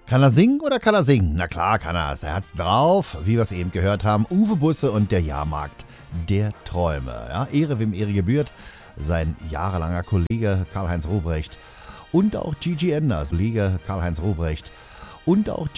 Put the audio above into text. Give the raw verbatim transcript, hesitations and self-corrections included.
Kann er singen oder kann er singen? Na klar kann er es. Er hat's drauf, wie wir es eben gehört haben. Uwe Busse und der Jahrmarkt der Träume. Ja, Ehre wem Ehre gebührt. Sein jahrelanger Kollege Karl-Heinz Ruprecht und auch Gigi Enders, Kollege Karl-Heinz Ruprecht und auch